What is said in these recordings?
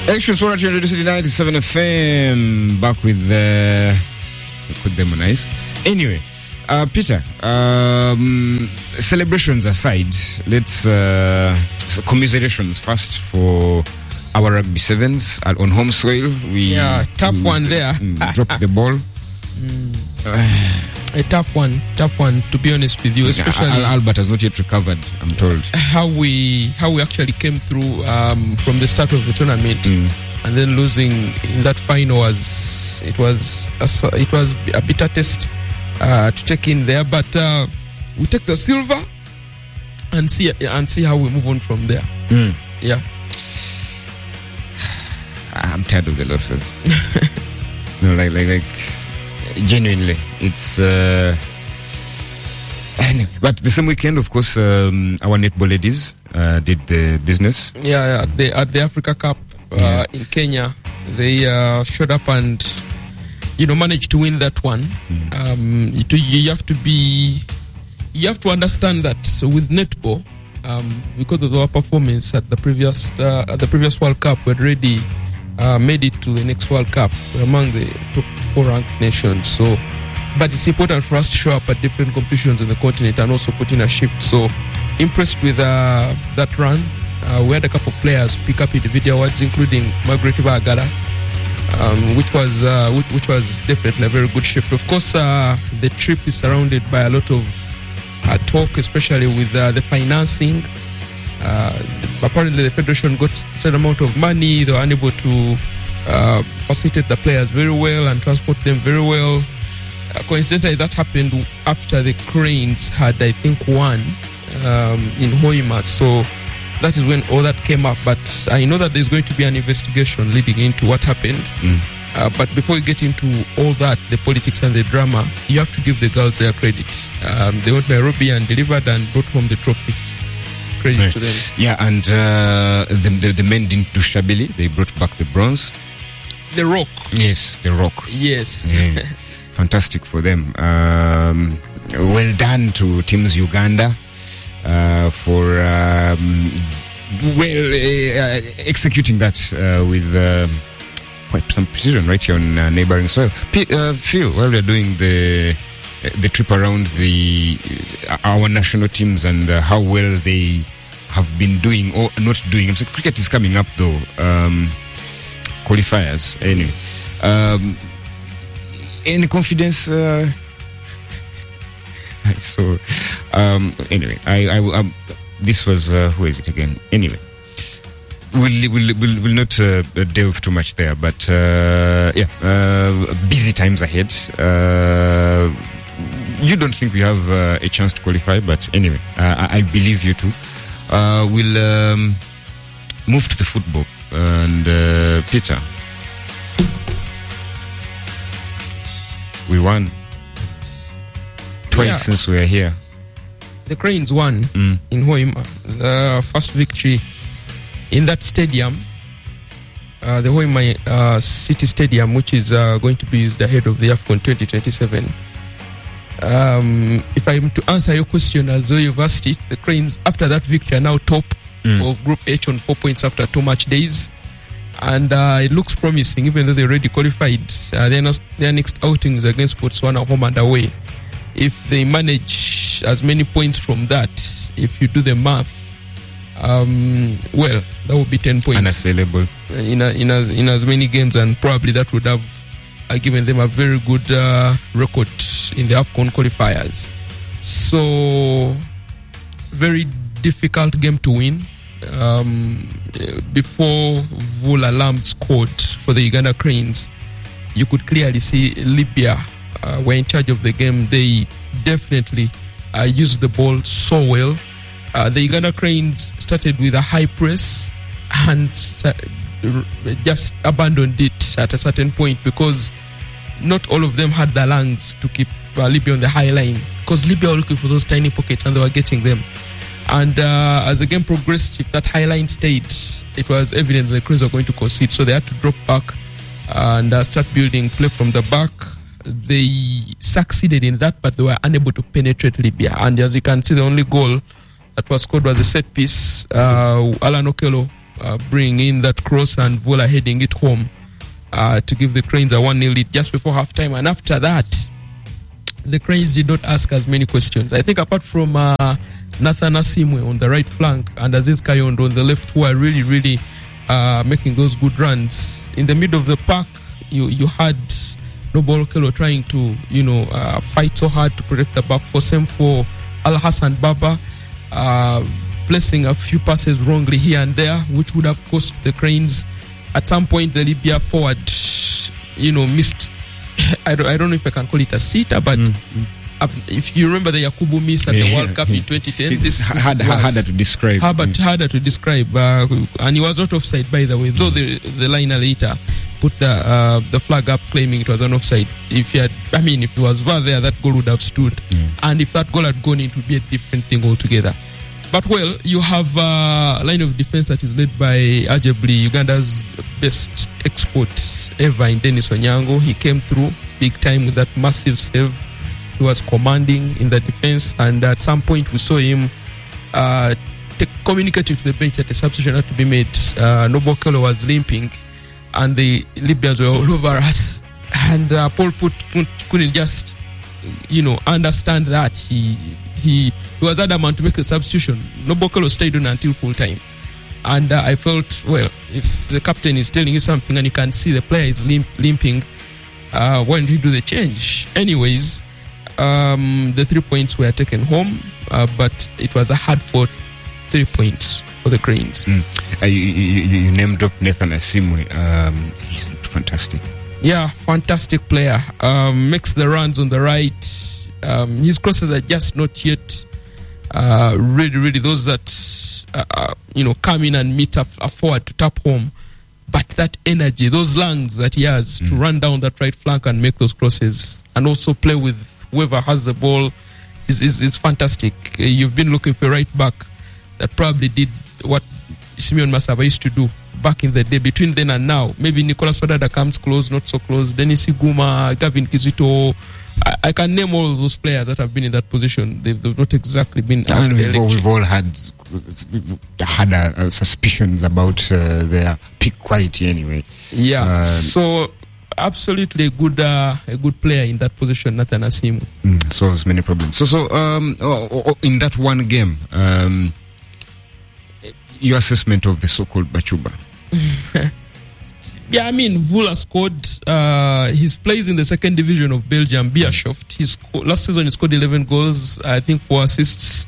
Extra Sport Radio City 97 FM. Back with them nice. Anyway, Peter, celebrations aside, let's commiserations first for our rugby sevens on home soil. Tough one there. Dropped the ball. A tough one, to be honest with you, especially Albert has not yet recovered, I'm told. How we actually came through from the start of the tournament, and then losing in that final was a bitter test to take in there. But we take the silver and see how we move on from there. Yeah, I'm tired of the losses. No, like. Genuinely, it's anyway. But the same weekend, of course, our netball ladies did the business. Yeah. At the Africa Cup in Kenya, they showed up and managed to win that one. You have to understand that. So with netball, because of our performance at the previous World Cup, we had already made it to the next World Cup. We're among the top 4 ranked nations. So, but it's important for us to show up at different competitions in the continent and also put in a shift. So, impressed with that run. We had a couple of players pick up individual awards, including Margaret Bagala, which was definitely a very good shift. Of course, the trip is surrounded by a lot of talk, especially with the financing. Apparently the federation got a certain amount of money. They were unable to facilitate the players very well and transport them very well. Coincidentally, that happened after the Cranes had, I think, won in Hoima. So that is when all that came up. But I know that there's going to be an investigation leading into what happened. But before you get into all that, the politics and the drama, you have to give the girls their credit. They went Nairobi and delivered and brought home the trophy. Credit to them. Yeah, and the men didn't do shabbily. They brought back the bronze. The Rock. Yes, the Rock. Yes. Yeah. Fantastic for them. Well done to Teams Uganda for executing that with quite some precision right here on neighboring soil. Phil, while we're doing the trip around our national teams and how well they have been doing or not doing. So cricket is coming up though. Qualifiers anyway. Any confidence? So anyway, I this was who is it again? Anyway, we'll not delve too much there, but busy times ahead. You don't think we have a chance to qualify, but anyway, I believe you too. We'll move to the football. And Peter, we won twice since we are here. The Cranes won in Hoima, the first victory in that stadium, the Hoima City Stadium, which is going to be used ahead of the AFCON 2027. If I'm to answer your question as though you've asked it, the Cranes, after that victory, are now top of Group H on 4 points after 2 match days. And it looks promising, even though they already qualified. Their next outing is against Botswana, home and away. If they manage as many points from that, if you do the math, that would be 10 points. Unassailable. In as many games, and probably that would have given them a very good record in the AFCON qualifiers. So, very difficult game to win. Before Vula Lam scored for the Uganda Cranes, you could clearly see Libya were in charge of the game. They definitely used the ball so well. The Uganda Cranes started with a high press and just abandoned it at a certain point because not all of them had the lungs to keep Libya on the high line, because Libya were looking for those tiny pockets and they were getting them. And as the game progressed, if that high line stayed, it was evident the Cranes were going to concede. So they had to drop back and start building play from the back. They succeeded in that, but they were unable to penetrate Libya. And as you can see, the only goal that was scored was a set piece. Alan Okello bring in that cross and Vola heading it home to give the Cranes a 1-0 lead just before halftime. And after that, the Cranes did not ask as many questions. I think apart from Nathan Asimwe on the right flank and Aziz Kayondo on the left, who are really, really making those good runs. In the middle of the park, you had Noble Okello trying to, fight so hard to protect the back four. Same for Al Hassan Baba, placing a few passes wrongly here and there, which would have cost the Cranes. At some point, the Libya forward, missed. I don't know if I can call it a sitter, but if you remember the Yakubu miss at the World Cup in 2010, this harder to describe. Harder to describe, and he was not offside, by the way. Though the liner later put the flag up claiming it was an offside. If it was VAR there, that goal would have stood, and if that goal had gone, it would be a different thing altogether. But well, you have a line of defense that is led by arguably Uganda's best export ever in Dennis Onyango. He came through big time with that massive save. He was commanding in the defense, and at some point we saw him communicating to the bench that the substitution had to be made. Noble Okello was limping, and the Libyans were all over us. And Paul couldn't just, understand that. He was adamant to make the substitution. Noble Okello stayed on until full time. And I felt, well, if the captain is telling you something and you can see the player is limping, why don't you do the change? Anyways, the 3 points were taken home, but it was a hard-fought 3 points for the Cranes. You named up Nathan Asimwe. He's fantastic. Yeah, fantastic player. Makes the runs on the right. His crosses are just not yet really those that come in and meet a forward to tap home. But that energy, those lungs that he has to run down that right flank and make those crosses, and also play with whoever has the ball, is fantastic. You've been looking for a right back that probably did what Simeon Masaba used to do back in the day. Between then and now, maybe Nicolas Wadada comes close, not so close. Dennis Iguma, Gavin Kizito. I can name all of those players that have been in that position. They've not exactly been. We've all had suspicions about their peak quality anyway. Yeah. So absolutely a good player in that position, Nathan Asimwe. Solves many problems. So in that one game, your assessment of the so-called Bachuba? Yeah, Vula scored. He plays in the second division of Belgium, Beerschot. Last season he scored 11 goals, I think 4 assists.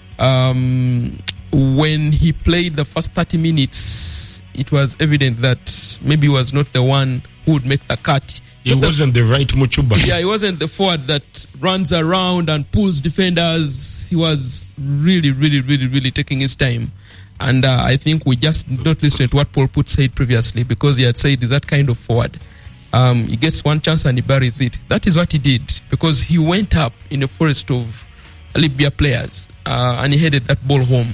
When he played the first 30 minutes, it was evident that maybe he was not the one who would make the cut. He wasn't the right Muchuba. Yeah, he wasn't the forward that runs around and pulls defenders. He was really taking his time. And I think we just not listened to what Paul Put said previously, because he had said he's that kind of forward. He gets one chance and he buries it. That is what he did, because he went up in a forest of Libya players and he headed that ball home.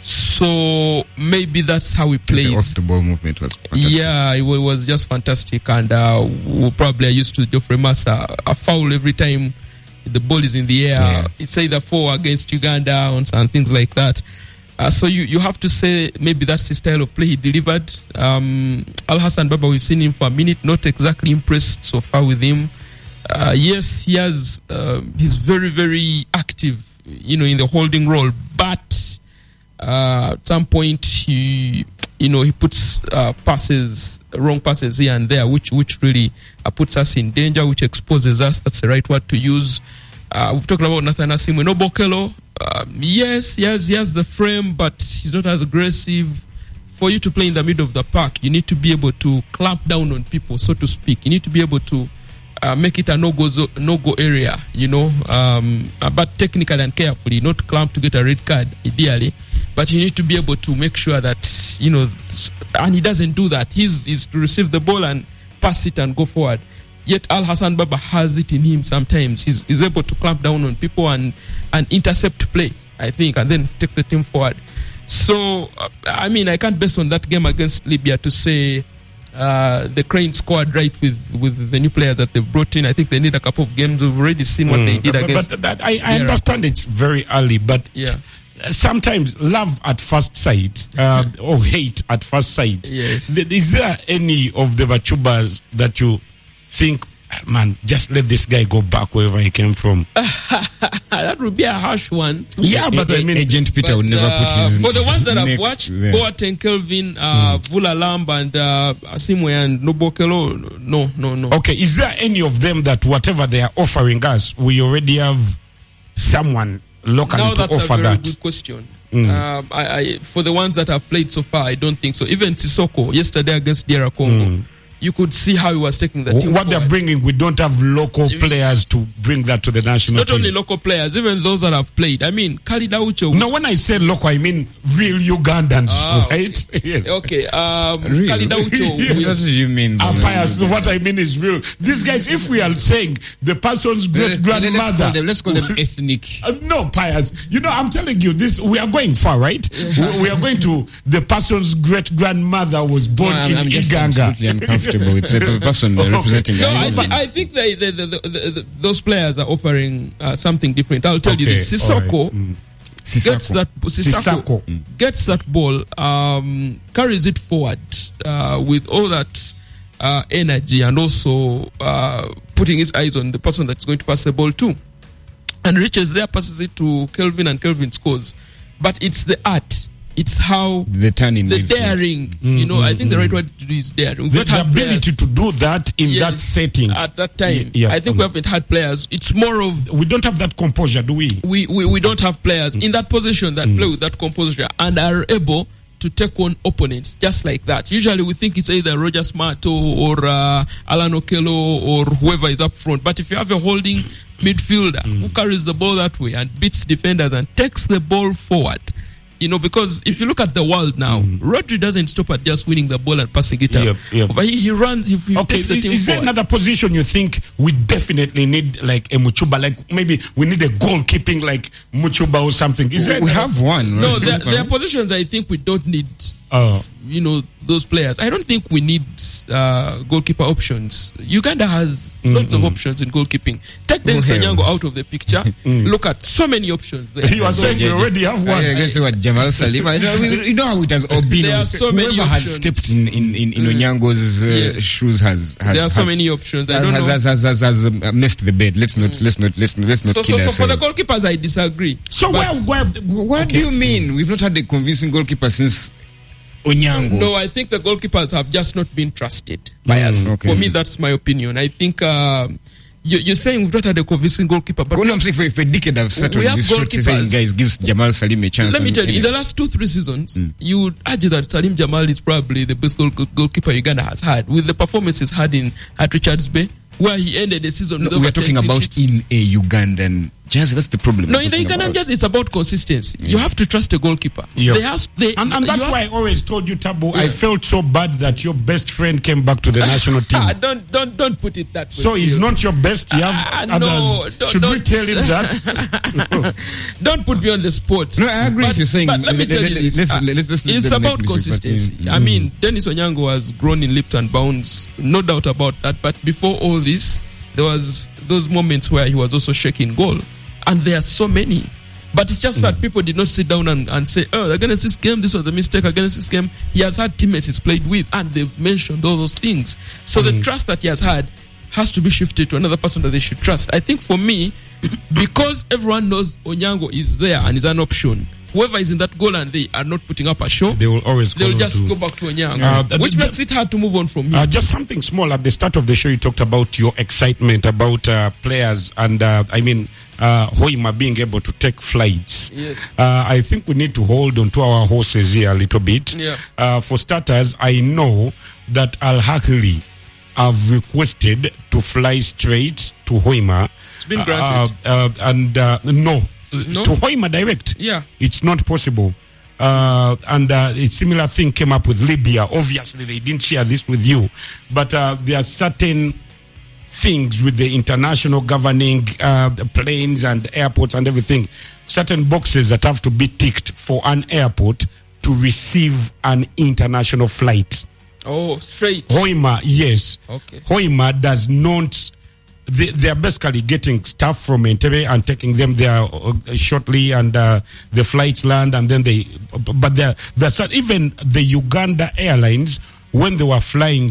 So maybe that's how he plays. The off-the-ball movement was fantastic. Yeah, it was just fantastic. And we probably are used to Geoffrey Massa. A foul every time the ball is in the air. Yeah. It's either 4 against Uganda and things like that. So you have to say maybe that's the style of play he delivered. Al Hassan Baba, we've seen him for a minute, not exactly impressed so far with him. Yes, he has. He's very active, in the holding role. But at some point, he puts wrong passes here and there, which really puts us in danger, which exposes us. That's the right word to use. We've talked about Nathan Asimwe. Noble Okello, yes, he has the frame, but he's not as aggressive. For you to play in the middle of the park, you need to be able to clamp down on people, so to speak. You need to be able to make it a no-go area, but technically and carefully, not clamp to get a red card, ideally. But you need to be able to make sure that, and he doesn't do that. He's to receive the ball and pass it and go forward. Yet Al Hassan Baba has it in him sometimes. He's able to clamp down on people and intercept play, I think, and then take the team forward. So, I can't base on that game against Libya to say the Cranes scored right with the new players that they've brought in. I think they need a couple of games. We've already seen what they did against. But I understand it's very early, but yeah. sometimes love at first sight or hate at first sight. Yes. Is there any of the Machubas that you think, man, just let this guy go back wherever he came from? That would be a harsh one. Yeah, but I mean, Agent Peter would never put his for the ones that have neck watched there. Boateng, Kelvin, Vula Lamb, and Asimwe and Nobokelo, no. Okay, is there any of them that whatever they are offering us, we already have someone locally Now to that's a offer very that? good question. I for the ones that have played so far, I don't think so. Even Sissoko yesterday against DR Congo, you could see how he was taking the team What they're forward. bringing, we don't have local players to bring that to the national Not team. only local players, even those that have played. I mean, Khalid Aucho. No, when I say local, I mean real Ugandans, right? Yes. Okay. Real? Khalid Aucho. What do you mean? Pius, what I mean is real. These guys, if we are saying the person's great-grandmother... Let's call them ethnic. no, Pius. You know, I'm telling you this, we are going far, right? We are going to the person's great-grandmother was born in I'm just Iganga. absolutely uncomfortable with the person representing. No, I think those players are offering something different. I'll tell you this. Sissoko Sissoko. Gets that ball, carries it forward with all that energy, and also putting his eyes on the person that's going to pass the ball to, and reaches there, passes it to Kelvin, and Kelvin scores. But it's the art. It's how the turning, the daring. You know, I think the right word to do is daring. The ability to do that in that setting. At that time, Yeah, I think we haven't had players. It's more of we don't have that composure, do we? We don't have players in that position that play with that composure and are able to take on opponents just like that. Usually we think it's either Roger Smart or Alan Okello or whoever is up front. But if you have a holding midfielder who carries the ball that way and beats defenders and takes the ball forward, you know, because if you look at the world now, Rodri doesn't stop at just winning the ball and passing it up. Yep. But he runs, he takes the team is there forward. another position you think we definitely need, like a Muchuba? Like maybe we need a goalkeeping like Muchuba or something. Is there We have one. No, right? there are positions I think we don't need, you know, those players. I don't think we need goalkeeper options. Uganda has lots of options in goalkeeping. Take Dennis Onyango out of the picture. Look at so many options there. You are saying we already have one. I guess what Jamal Salim. You know how it has all been. There are so many Whoever has options. stepped in Onyango's shoes has. There are so many options. I don't know. Has missed the bed. Let's not So kid for the ourselves. goalkeepers, I disagree. So But- What do you mean? We've not had a convincing goalkeeper since Onyango. No, I think the goalkeepers have just not been trusted by us. okay. For me, that's my opinion. I think you're saying we've not had a convincing goalkeeper, but I'm saying for a decade I've sat We on have this show saying, goalkeepers. guys, gives Jamal Salim a chance. let me and tell you, in anyway. the last 2-3 seasons, you would argue that Salim Jamal is probably the best goalkeeper Uganda has had, with the performances had at Richards Bay, where he ended the season with No, over we're 10 talking clean about sheets. in a Ugandan jersey. That's the problem. No, we're in the talking Ugandan about. just it's about consistency. You have to trust a goalkeeper. Yep. And you that's have- why I always told you, Tabu, I felt so bad that your best friend came back to the national team. Don't put it that way. So he's not your best. You have others. No, Should we don't- tell him that? Don't put me on the spot. No, I agree But- if you're saying. But let me tell you this. Let's It's let about me say, but, consistency. I mean, Dennis Onyango has grown in leaps and bounds, no doubt about that. But before all this, there was those moments where he was also shaking goal, and there are so many. But it's just that people did not sit down and say, "Oh, against this game, this was a mistake. Against this game, he has had teammates he's played with, and they've mentioned all those things." So the trust that he has had has to be shifted to another person that they should trust. I think for me, because everyone knows Onyango is there and is an option, whoever is in that goal and they are not putting up a show, They will always they'll call just to- go back to Onyango, which makes it hard to move on from here. Just something small. At the start of the show, you talked about your excitement about players and, Hoima being able to take flights. Yes. I think we need to hold on to our horses here a little bit. Yeah. For starters, I know that Al Ahly have requested to fly straight to Hoima. It's been granted. No, No? to Hoima direct. Yeah. It's not possible. A similar thing came up with Libya. Obviously, they didn't share this with you. But there are certain things with the international governing planes and airports and everything. Certain boxes that have to be ticked for an airport to receive an international flight. Oh, straight. Hoima, yes. Okay. Hoima does not they are basically getting stuff from Entebbe and taking them there shortly, and the flights land, and then but even the Uganda Airlines, when they were flying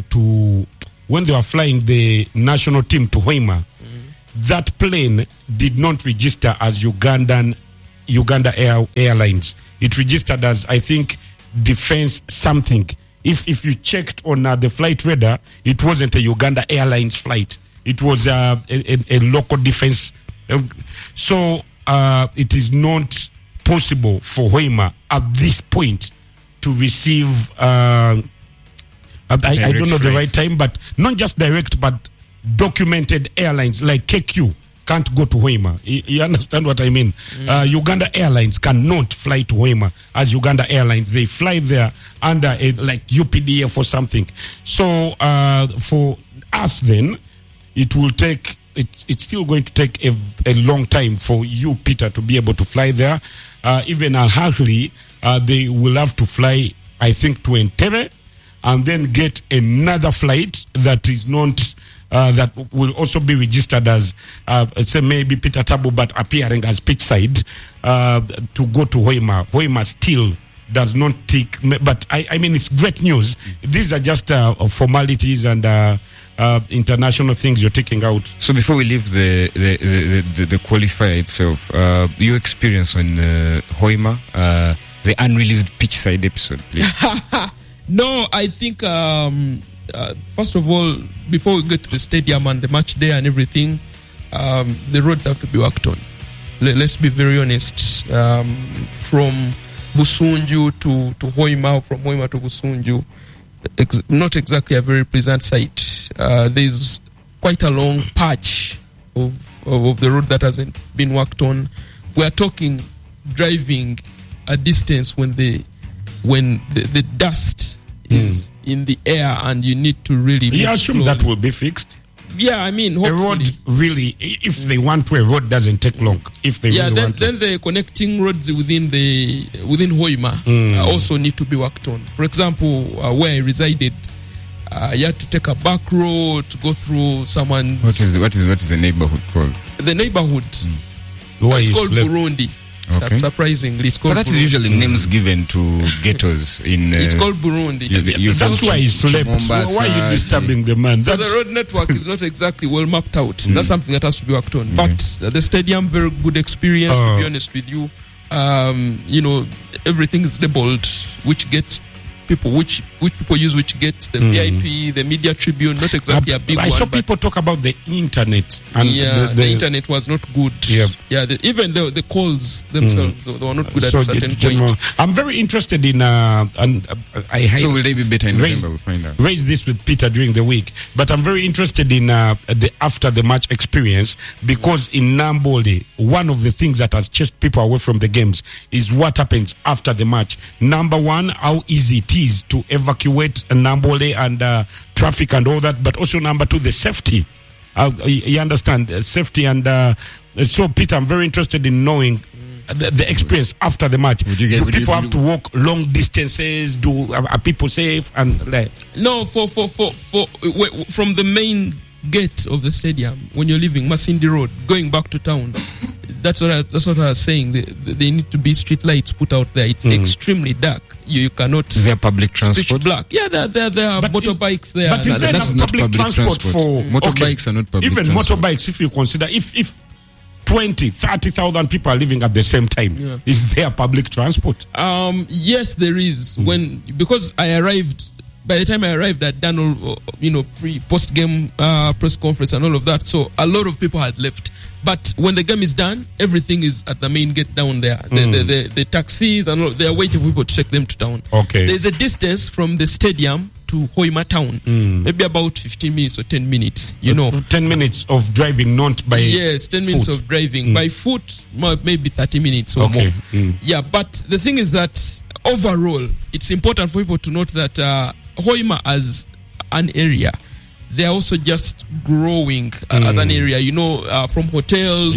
the national team to Hoima, that plane did not register as Uganda Airlines. It registered as, I think, Defense something. If you checked on the flight radar, it wasn't a Uganda Airlines flight. It was a local defense. So it is not possible for Hoima at this point to receive, I don't know the right time, but not just direct, but documented airlines like KQ can't go to Hoima. You understand what I mean? Uganda Airlines cannot fly to Hoima as Uganda Airlines. They fly there under like UPDF or something. So for us then, it's still going to take a long time for you, Peter, to be able to fly there. Even Al Ahly, they will have to fly, I think, to Entebbe and then get another flight that is not that will also be registered as say maybe Peter Tabo, but appearing as pitchside to go to Hoima. Hoima still does not take, but I mean, it's great news. These are just formalities and international things you're taking out. So before we leave the qualifier itself, your experience on Hoima, the unreleased pitch side episode, please. No, I think first of all, before we get to the stadium and the match day and everything, the roads have to be worked on. Let's be very honest. From Busunju to Hoima, from Hoima to Busunju, not exactly a very pleasant sight. There's quite a long patch of the road that hasn't been worked on. We are talking driving a distance when the dust is in the air and you need to really I assume that will be fixed. Yeah, I mean, hopefully. A road really, if they want to, a road doesn't take long. If they really want to. Then the connecting roads within Hoima also need to be worked on. For example, where I resided, you had to take a back road to go through someone's. What is the neighborhood called? The neighborhood. It's called Burundi. Okay. Surprisingly, it's called. But that is usually names given to ghettos in. It's called Burundi. That's why he slept. Why are you disturbing the man? So the road network is not exactly well mapped out. That's something that has to be worked on. But the stadium, very good experience. To be honest with you, everything is labeled, which gets people, which people use, which gets the VIP, the Media Tribune, not exactly a big one. I saw people talk about the internet. And the internet was not good. Even the calls themselves, they were not good at a certain point. I'm very interested in, so will they be better in November? We'll find out. Raise this with Peter during the week. But I'm very interested in the after the match experience, because in Nambole, one of the things that has chased people away from the games is what happens after the match. Number one, how easy it is to evacuate Nambole and traffic and all that, but also number two, the safety. You understand, safety. And so, Peter, I'm very interested in knowing the experience after the match. Do people have to walk long distances? Are people safe? And no, for from the main gate of the stadium, when you're leaving Masindi Road, going back to town, that's what I was saying. They need to be street lights put out there. It's extremely dark. You cannot. Is there public transport? Black. Yeah, there are motorbikes there. But is there not public transport for motorbikes? Are not public. Even transport. Motorbikes, if you consider, if 20,000-30,000 people are living at the same time, is there public transport? Yes, there is. Because I arrived. By the time I arrived, I'd done all, post-game press conference and all of that. So a lot of people had left. But when the game is done, everything is at the main gate down there. The taxis and all, they are waiting for people to take them to town. Okay. There's a distance from the stadium to Hoima town, maybe about 15 minutes or 10 minutes. 10 minutes of driving, not by. Yes, 10 minutes of driving by foot, maybe 30 minutes or more. Yeah, but the thing is that overall, it's important for people to note that Hoima as an area, they're also just growing as an area, from hotels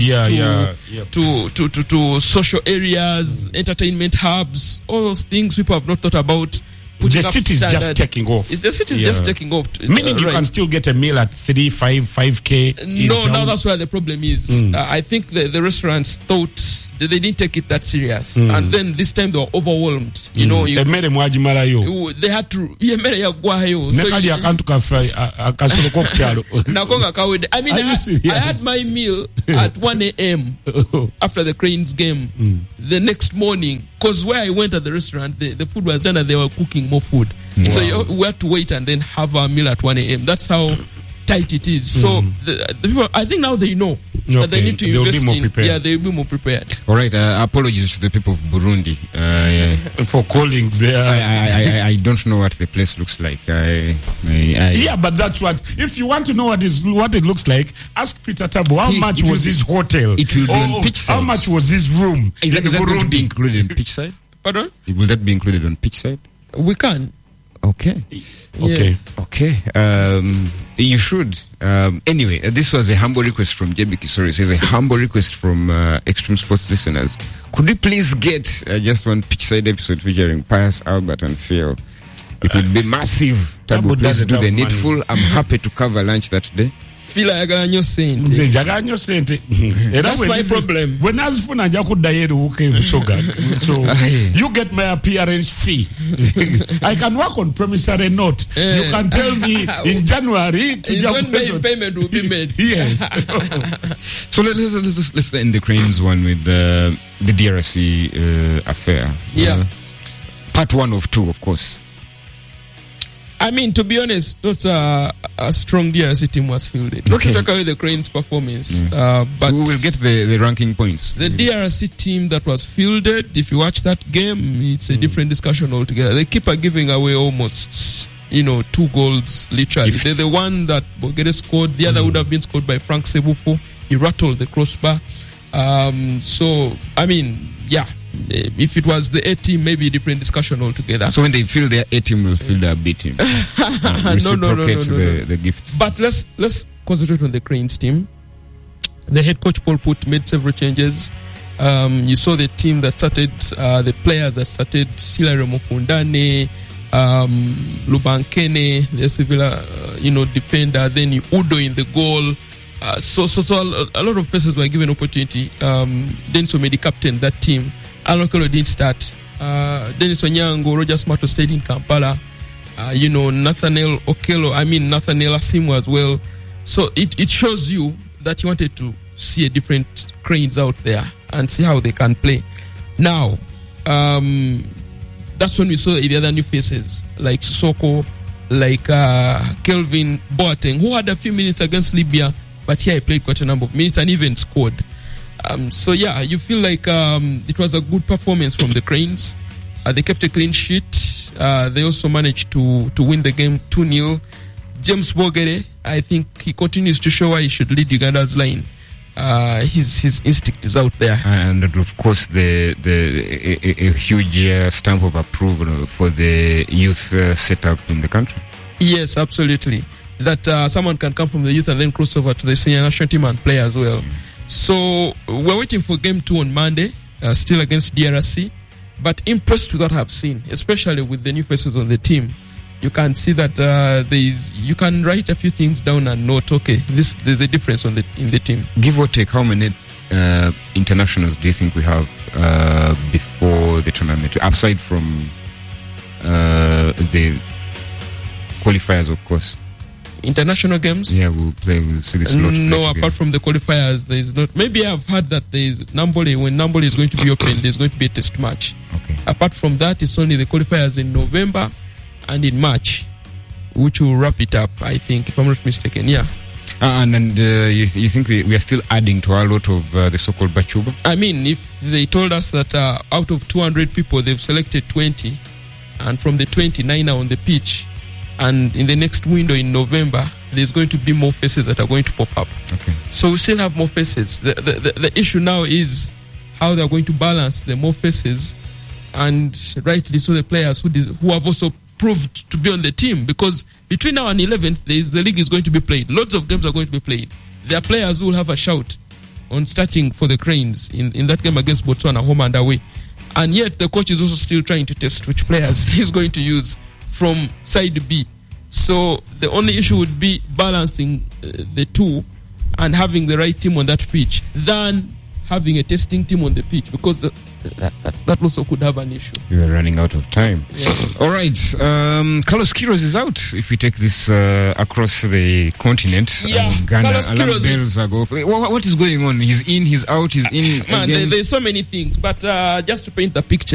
to social areas, entertainment hubs, all those things people have not thought about. putting The up city is just standard. taking off. It's the city is just taking off. Meaning you right. can still get a meal at 5K. No, now that's where the problem is. I think the restaurants thought they didn't take it that serious, and then this time they were overwhelmed. You know, emmere mwagimalayo they had to. Emmere yagwayo. So nekali akantu kaffe akasolo k'okukyalo. Nakonga kawede. I mean, I had my meal at 1 a.m. after the Cranes game. The next morning, because where I went at the restaurant, the food was done and they were cooking more food. So we had to wait and then have our meal at 1 a.m. That's how tight it is. So the people, I think now they know that they need to They'll invest be more in. prepared. Yeah, they'll be more prepared. All right. Apologies to the people of Burundi. For calling their... I don't know what the place looks like. Yeah, but that's what. If you want to know what it looks like, ask Peter Tabo. How much was his hotel? It will be on pitch side. How much was his room? Is that going to be included in pitch side? Pardon? Will that be included on pitch side? We can. Okay. Okay. Yes. Okay. You should. Anyway, this was a humble request from JB Kisori. It says a humble request from Extreme Sports listeners. Could we please get just one pitch side episode featuring Pius, Albert, and Phil? It would be massive. Tabu, please do the needful. I'm happy to cover lunch that day. Feel ayagala nnyo sente. Nze njagala nnyo sente. That's my problem. Bwe nazifuna nja kuddayo eruwuka ebusoga. So you get my appearance fee. I can work on promissory note. You can tell me in January It's when payment will be made. Yes. So let's end the Cranes one with the DRC affair. Yeah. Part 1 of 2, of course. I mean, to be honest, not a strong DRC team was fielded. Not to take away the Cranes' performance, but we will get the ranking points. The DRC team that was fielded, if you watch that game, it's a different discussion altogether. The keeper giving away almost, 2 goals, literally. They're the one that Bogere scored. The other would have been scored by Frank Sebufo. He rattled the crossbar. So, I mean, yeah. If it was the A team, maybe a different discussion altogether. So when they feel their A team, will feel their B team. No. The gifts. But let's concentrate on the Cranes team. The head coach Paul Put made several changes. You saw the team that started, the players that started: Hilary Mukundane, Lubankene, the Sevilla, defender. Then Udo in the goal. So a lot of faces were given opportunity. Denso made the captain that team. Alan Okello didn't start. Dennis Onyango, Roger Smarto stayed in Kampala. Nathaniel Asimu as well. So it shows you that you wanted to see a different Cranes out there and see how they can play. Now, that's when we saw the other new faces like Sissoko, like Kelvin Boateng, who had a few minutes against Libya, but here he played quite a number of minutes and even scored. So yeah, you feel like it was a good performance from the Cranes. They kept a clean sheet. They also managed to win the game 2-0. James Bogere, I think he continues to show why he should lead Uganda's line. His instinct is out there, and of course a huge stamp of approval for the youth setup in the country. Yes, absolutely. That someone can come from the youth and then cross over to the senior national team and play as well. So we're waiting for game 2 on Monday, still against DRC. But impressed with what I've seen, especially with the new faces on the team. You can see that you can write a few things down and note, okay, there's a difference in the team. Give or take, how many internationals do you think we have before the tournament, aside from the qualifiers, of course? International games? Yeah, we'll see this lot. No, apart from the qualifiers, there is not. Maybe I've heard that there is Nambole. When Nambole is going to be open, there's going to be a test match. Okay. Apart from that, it's only the qualifiers in November and in March, which will wrap it up, I think, if I'm not mistaken. Yeah. And you think we are still adding to a lot of the so-called Bachuba? I mean, if they told us that out of 200 people, they've selected 20, and from the 29 are on the pitch, and in the next window in November, there's going to be more faces that are going to pop up. Okay. So we still have more faces. The issue now is how they're going to balance the more faces and rightly so the players who have also proved to be on the team, because between now and 11th, the league is going to be played. Lots of games are going to be played. There are players who will have a shout on starting for the Cranes in that game against Botswana, home and away. And yet the coach is also still trying to test which players he's going to use from side B. So the only issue would be balancing the two and having the right team on that pitch than having a testing team on the pitch, because that also could have an issue. You are running out of time. Yeah. All right. Carlos Queiroz is out. If we take this across the continent, Yeah, Ghana, Carlos alarm Queiroz bells are go. What is going on? He's in, he's out, he's in. Man, again. there's so many things, but just to paint the picture.